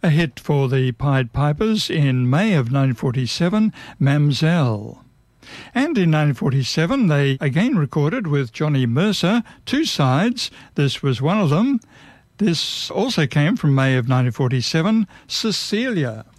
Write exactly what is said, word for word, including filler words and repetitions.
A hit for the Pied Pipers in May of nineteen forty-seven, Mamselle. And in nineteen forty-seven, they again recorded with Johnny Mercer, Two Sides. This was one of them. This also came from May of nineteen forty-seven, Cecilia.